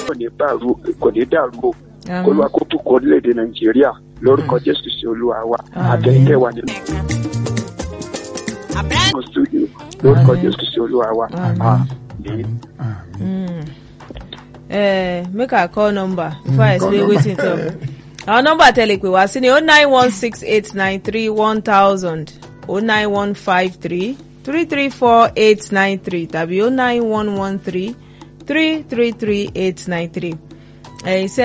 kò ní dàrú o Olúwa kó bùkún orílẹ̀-èdè Nàìjíríà lórúkọ Jésù Kristi Olúwa wa àtẹ̀yìntẹ̀ wa nínú studio lórúkọ Jésù Kristi Olúwa wa. Make a call number before I explain wetin talk. Our number tell pe wa sí ni 09168931000 09153334893 tàbí 09113333893.